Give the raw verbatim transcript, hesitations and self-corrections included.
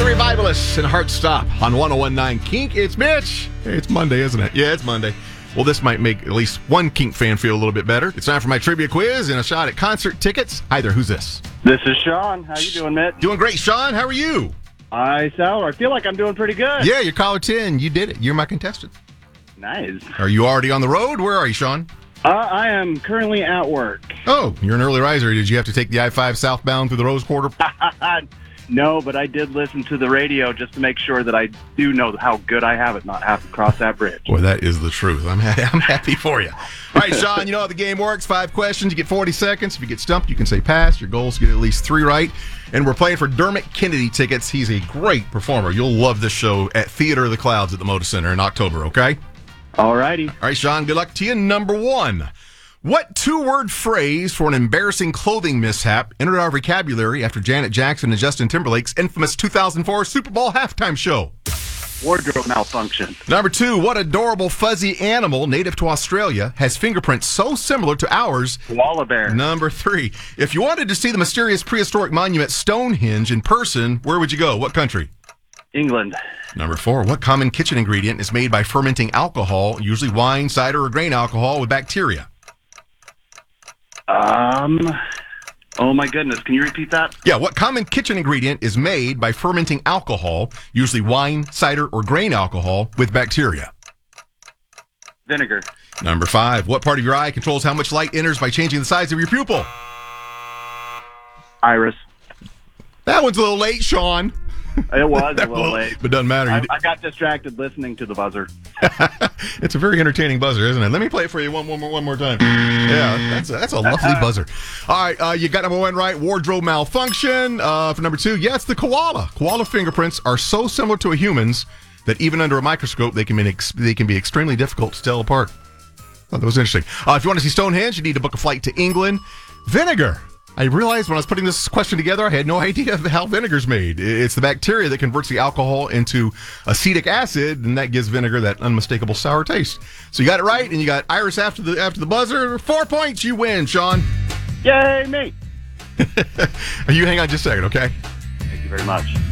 The Revivalists and Heartstop on one oh one point nine Kink. It's Mitch. Hey, it's Monday, isn't it? Yeah, it's Monday. Well, this might make at least one Kink fan feel a little bit better. It's time for my trivia quiz and a shot at concert tickets. Hi there, who's this? This is Sean. How you doing, Mitch? Doing great, Sean. How are you? I sound. I feel like I'm doing pretty good. Yeah, you're caller ten. You did it. You're my contestant. Nice. Are you already on the road? Where are you, Sean? Uh, I am currently at work. Oh, you're an early riser. Did you have to take the I five southbound through the Rose Quarter? No, but I did listen to the radio just to make sure that I do know how good I have it not have to cross that bridge. Boy, that is the truth. I'm, ha- I'm happy for you. All right, Sean, you know how the game works. Five questions. You get forty seconds. If you get stumped, you can say pass. Your goal is to get at least three right. And we're playing for Dermot Kennedy tickets. He's a great performer. You'll love this show at Theater of the Clouds at the Moda Center in October, okay? All righty. All right, Sean, good luck to you. Number one. What two-word phrase for an embarrassing clothing mishap entered our vocabulary after Janet Jackson and Justin Timberlake's infamous two thousand four Super Bowl halftime show? Wardrobe malfunction. Number two, what adorable fuzzy animal native to Australia has fingerprints so similar to ours? Koala bear. Number three, if you wanted to see the mysterious prehistoric monument Stonehenge in person, where would you go? What country? England. Number four, what common kitchen ingredient is made by fermenting alcohol, usually wine, cider, or grain alcohol, with bacteria? Um, oh my goodness. Can you repeat that? Yeah, what common kitchen ingredient is made by fermenting alcohol, usually wine, cider, or grain alcohol, with bacteria? Vinegar. Number five, what part of your eye controls how much light enters by changing the size of your pupil? Iris. That one's a little late, Sean. It was a little late. But doesn't matter. I, I got distracted listening to the buzzer. It's a very entertaining buzzer, isn't it? Let me play it for you one, one, more, one more time. Yeah, that's a, that's a lovely buzzer. All right, uh, you got number one right, wardrobe malfunction. Uh, for number two, yeah, it's the koala. Koala fingerprints are so similar to a human's that even under a microscope, they can be, ex- they can be extremely difficult to tell apart. Oh, that was interesting. Uh, if you want to see Stonehenge, you need to book a flight to England. Vinegar. I realized when I was putting this question together, I had no idea how vinegar's made. It's the bacteria that converts the alcohol into acetic acid, and that gives vinegar that unmistakable sour taste. So you got it right, and you got Iris after the after the buzzer. Four points, you win, Sean. Yay, me. You hang on just a second, okay? Thank you very much.